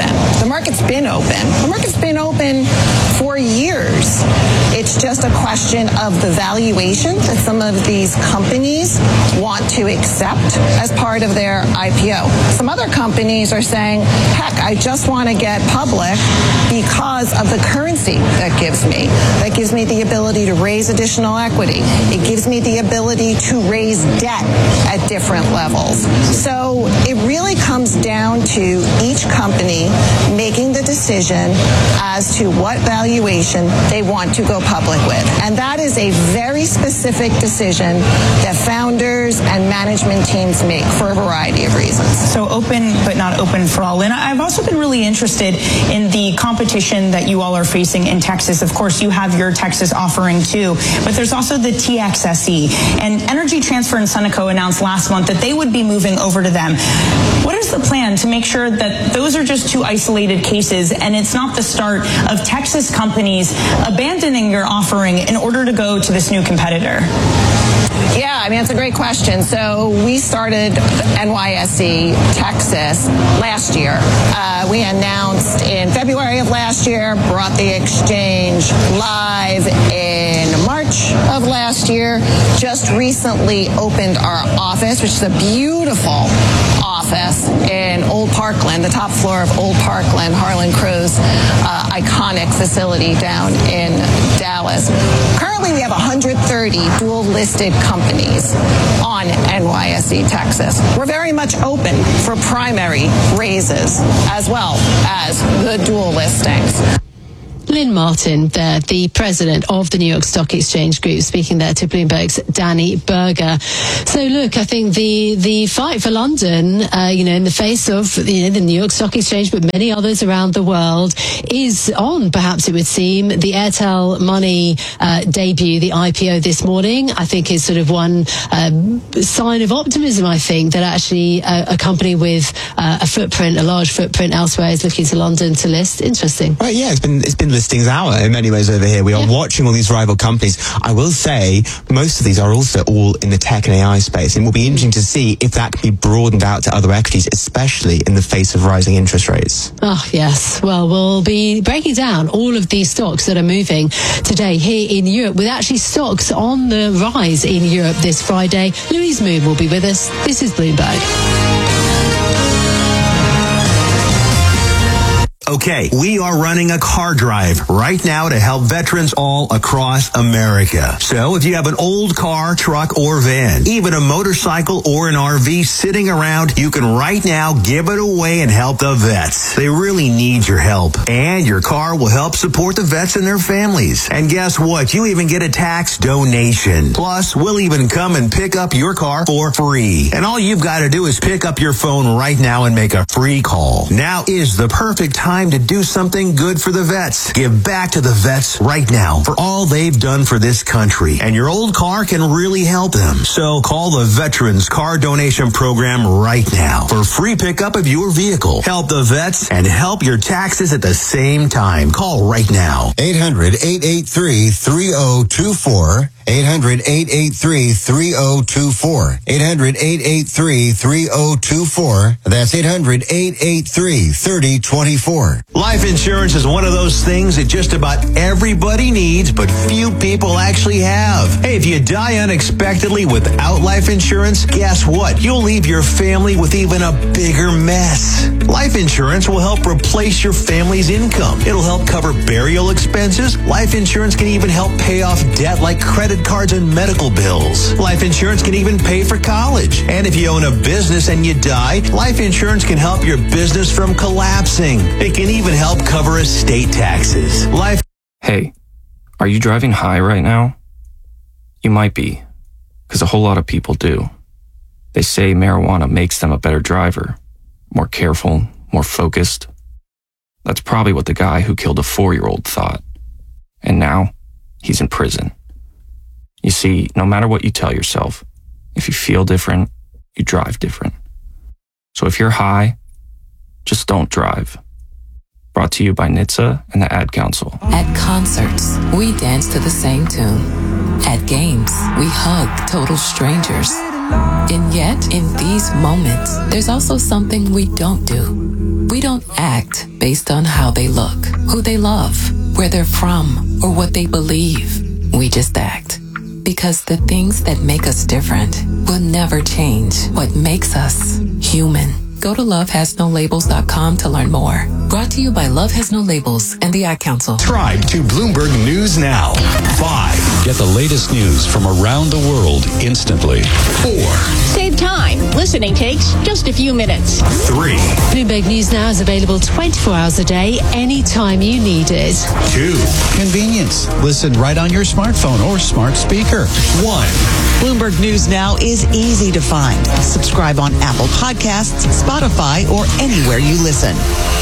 market's been open. The market's been open for years. It's just a question of the valuation that some of these companies want to accept as part of their I P O. Some other companies are saying, heck, I just want to get public because of the currency that gives me. That gives me the ability to raise additional equity. It gives me the ability to raise debt at different levels. So it really comes down to each company making the decision as to what valuation they want to go public with. And that is a very specific decision that founders and management teams make for a variety of reasons. So open, but not open for all. And I've also been really interested in the competition that you all are facing in Texas. Of course, you have your Texas offering too, but there's also the T X S E. And Energy Transfer and Sunoco announced last month that they would be moving over to them. What is the plan to make sure that those are just two isolated cases and it's not the start of Texas companies abandoning your offering in order to go to this new competitor? Yeah, I mean, it's a great question. So we started N Y S E Texas last year. Uh, we announced in February of last year, brought the exchange live in March of last year, just recently opened our office, which is a beautiful office in Old Parkland, the top floor of Old Parkland, Harlan Crow's uh, iconic facility down in Dallas. Currently, we have one hundred thirty dual-listed companies on N Y S E Texas. We're very much open for primary raises as well as the dual listings. Lynn Martin there, the president of the New York Stock Exchange Group, speaking there to Bloomberg's Danny Berger. So look, I think the the fight for London, uh, you know, in the face of you know, the New York Stock Exchange, but many others around the world, is on, perhaps it would seem. The Airtel Money uh, debut, the I P O this morning, I think is sort of one um, sign of optimism, I think, that actually uh, a company with uh, a footprint, a large footprint elsewhere is looking to London to list. Interesting. Right, yeah, it's been it's been listings hour in many ways over here. We are yeah. watching all these rival companies. I will say most of these are also all in the tech and A I space, and it will be interesting to see if that can be broadened out to other equities, especially in the face of rising interest rates. Oh, yes. Well, we'll be breaking down all of these stocks that are moving today here in Europe, with actually stocks on the rise in Europe this Friday. Louise Moon will be with us. This is Bloomberg. Okay, we are running a car drive right now to help veterans all across America. So if you have an old car, truck, or van, even a motorcycle or an R V sitting around, you can right now give it away and help the vets. They really need your help. And your car will help support the vets and their families. And guess what? You even get a tax donation. Plus, we'll even come and pick up your car for free. And all you've got to do is pick up your phone right now and make a free call. Now is the perfect time to do something good for the vets. Give back to the vets right now for all they've done for this country. And your old car can really help them. So call the Veterans Car Donation Program right now for free pickup of your vehicle. Help the vets and help your taxes at the same time. Call right now. eight hundred, eight eight three, three oh two four. eight hundred, eight eight three, three oh two four. eight hundred, eight eight three, three oh two four. That's eight hundred, eight eight three, three oh two four. Life insurance is one of those things that just about everybody needs, but few people actually have. Hey, if you die unexpectedly without life insurance, guess what? You'll leave your family with even a bigger mess. Life insurance will help replace your family's income. It'll help cover burial expenses. Life insurance can even help pay off debt like credit cards and medical bills. Life insurance can even pay for college. And if you own a business and you die, life insurance can help your business from collapsing. It can even help cover estate taxes. Life. Hey, are you driving high right now? You might be, because a whole lot of people do. They say marijuana makes them a better driver, more careful, more focused. That's probably what the guy who killed a four-year-old thought. And now, he's in prison. You see, no matter what you tell yourself, if you feel different, you drive different. So if you're high, just don't drive. Brought to you by N H T S A and the Ad Council. At concerts, we dance to the same tune. At games, we hug total strangers. And yet, in these moments, there's also something we don't do. We don't act based on how they look, who they love, where they're from, or what they believe. We just act. Because the things that make us different will never change what makes us human. Go to love has no labels dot com to learn more. Brought to you by Love Has No Labels and the Ad Council. Subscribe to Bloomberg News Now. Five. Get the latest news from around the world instantly. Four. Save time. Listening takes just a few minutes. Three. Bloomberg News Now is available twenty-four hours a day, anytime you need it. Two. Convenience. Listen right on your smartphone or smart speaker. One. Bloomberg News Now is easy to find. Subscribe on Apple Podcasts, Spotify, or anywhere you listen.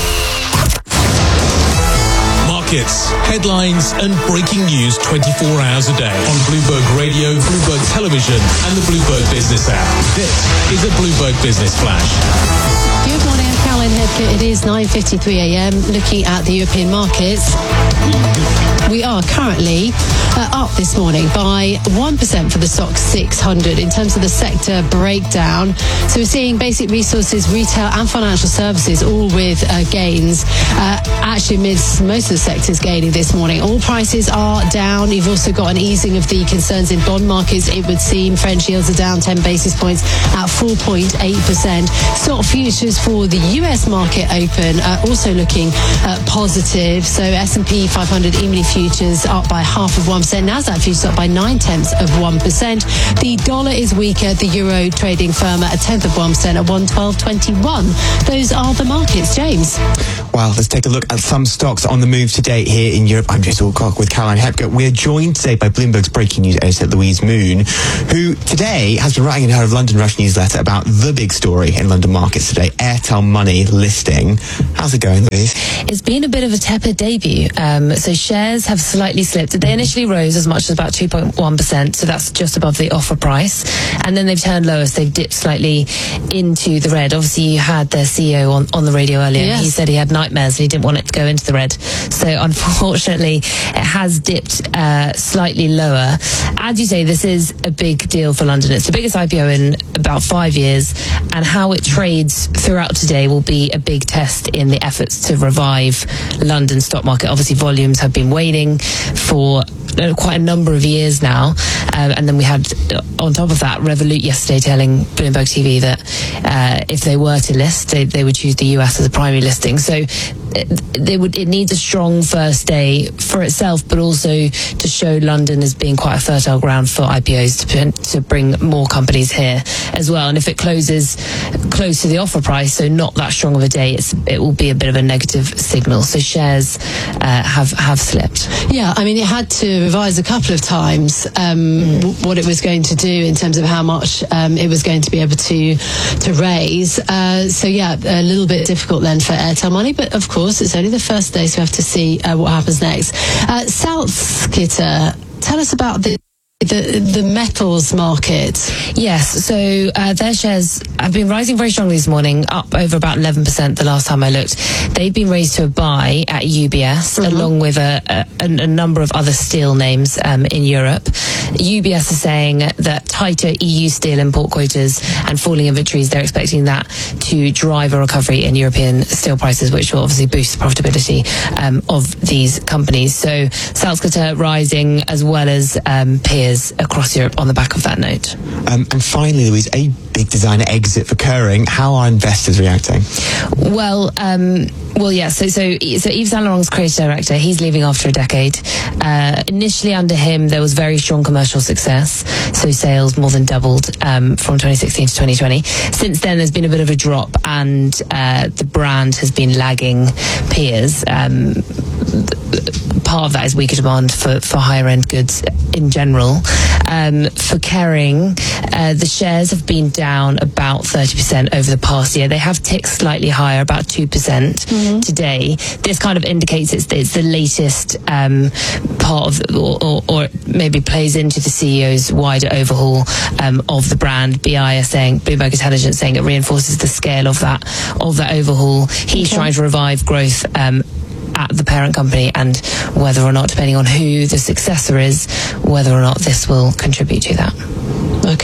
Markets, headlines, and breaking news twenty-four hours a day on Bloomberg Radio, Bloomberg Television, and the Bloomberg Business app. This is a Bloomberg Business Flash. Good morning, I'm Caroline Hebke. It is nine fifty-three a.m. Looking at the European markets, we are currently uh, up this morning by one percent for the S T O X six hundred in terms of the sector breakdown. So we're seeing basic resources, retail and financial services all with uh, gains. Uh, actually, amidst most of the sectors gaining this morning. All prices are down. You've also got an easing of the concerns in bond markets, it would seem. French yields are down ten basis points at four point eight percent. Stock futures for the U S market open uh, also looking uh, positive. So S and P five hundred E-mini futures up by half of one percent. Nasdaq futures up by nine tenths of one percent. The dollar is weaker. The euro trading firmer a tenth of one percent at one twelve twenty-one. Those are the markets. James. Well, let's take a look at some stocks on the move today here in Europe. I'm Jason Alcock with Caroline Hebke. We're joined today by Bloomberg's breaking news editor, Louise Moon, who today has been writing in her London Rush newsletter about the big story in London markets today, Airtel Money listing. How's it going, Louise? It's been a bit of a tepid debut. Um, so shares have slightly slipped. They initially rose as much as about two point one percent, so that's just above the offer price. And then they've turned lower, so they've dipped slightly into the red. Obviously, you had their C E O on, on the radio earlier. Yes. He said he had nightmares and he didn't want it to go into the red. So unfortunately, it has dipped uh, slightly lower. As you say, this is a big deal for London. It's the biggest I P O in about five years, and how it trades throughout today will be a big test in the efforts to revive London stock market. Obviously, volumes have been waning for quite a number of years now, um, and then we had on top of that Revolut yesterday telling Bloomberg T V that uh, if they were to list, they, they would choose the U S as a primary listing. So it, they would it needs a strong first day for itself, but also to show London as being quite a fertile ground for I P Os to, to bring more companies here as well. And if it closes close to the offer price, so not that strong of a day, it's, it will be a bit of a negative signal. So shares uh, have have slipped. Yeah, I mean, it had to revise a couple of times um, mm. w- what it was going to do in terms of how much um, it was going to be able to to raise. Uh, so yeah, a little bit difficult then for Airtel Money, but of course it's only the first day, so we have to see uh, what happens next. Uh, Salzgitter, tell us about the The, the metals market. Yes, so uh, their shares have been rising very strongly this morning, up over about eleven percent the last time I looked. They've been raised to a buy at U B S, mm-hmm. along with a, a, a number of other steel names um, in Europe. U B S is saying that tighter E U steel import quotas and falling inventories, they're expecting that to drive a recovery in European steel prices, which will obviously boost the profitability um, of these companies. So Salzgitter rising, as well as um, peers across Europe on the back of that note. Um, and finally, Louise, a big designer exit for Kering. How are investors reacting? Well, um, well, yeah. So, so, so Yves Saint Laurent's creative director, he's leaving after a decade. Uh, initially, under him, there was very strong commercial success. So sales more than doubled um, from twenty sixteen to twenty twenty. Since then, there's been a bit of a drop, and uh, the brand has been lagging peers. Um, part of that is weaker demand for, for higher end goods in general. Um, for Kering, uh, the shares have been down about thirty percent over the past year. They have ticked slightly higher, about two percent mm-hmm. today. This kind of indicates it's, it's the latest um, part of, or, or, or maybe plays into the C E O's wider overhaul um, of the brand. B I are saying, Bloomberg Intelligence saying it reinforces the scale of that, of that overhaul. He's okay. trying to revive growth um, at the parent company, and whether or not, depending on who the successor is, whether or not this will contribute to that. Okay.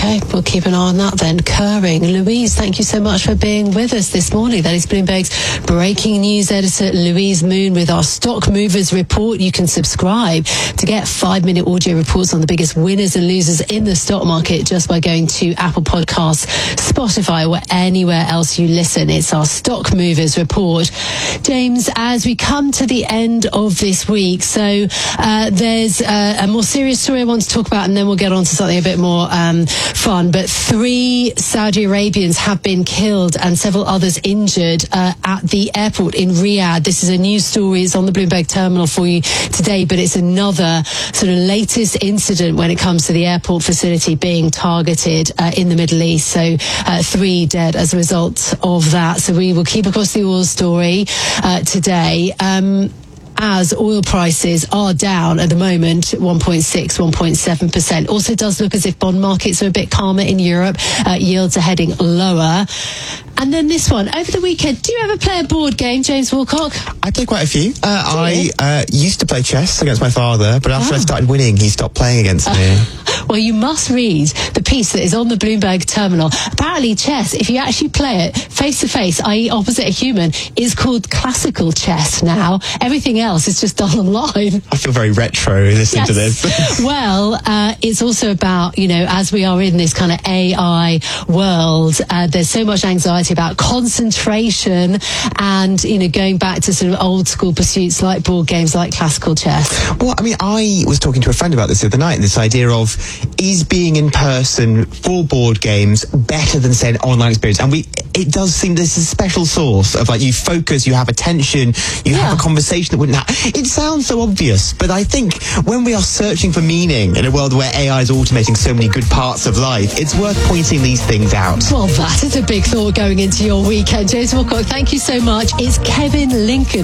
Okay, we'll keep an eye on that then. Curring. Louise, thank you so much for being with us this morning. That is Bloomberg's breaking news editor, Louise Moon, with our Stock Movers report. You can subscribe to get five-minute audio reports on the biggest winners and losers in the stock market just by going to Apple Podcasts, Spotify, or anywhere else you listen. It's our Stock Movers report. James, as we come to the end of this week, so uh, there's uh, a more serious story I want to talk about, and then we'll get on to something a bit more um, fun. But three Saudi Arabians have been killed and several others injured uh, at the airport in Riyadh. This is a news story. It's on the Bloomberg terminal for you today, but it's another sort of latest incident when it comes to the airport facility being targeted uh, in the Middle East. So uh, three dead as a result of that. So we will keep across the oil story uh, today. Um, as oil prices are down at the moment, one point six, one point seven percent. Also does look as if bond markets are a bit calmer in Europe. Uh, yields are heading lower. And then this one, over the weekend, do you ever play a board game, James Wilcock? I play quite a few. Uh, I uh, used to play chess against my father, but after oh. I started winning, he stopped playing against me. Uh, well, you must read the piece that is on the Bloomberg terminal. Apparently, chess, if you actually play it face-to-face, that is opposite a human, is called classical chess now. Everything else is just done online. I feel very retro listening yes. to this. Well, uh, it's also about, you know, as we are in this kind of A I world, uh, there's so much anxiety about concentration and, you know, going back to sort of old school pursuits like board games, like classical chess. Well, I mean, I was talking to a friend about this the other night, and this idea of, is being in person for board games better than, say, an online experience? And we, it does seem there's a special source of, like, you focus, you have attention, you yeah. have a conversation that wouldn't happen. It sounds so obvious, but I think when we are searching for meaning in a world where A I is automating so many good parts of life, it's worth pointing these things out. Well, that is a big thought going into your weekend. James Wilcock, thank you so much. It's Kevin Lincoln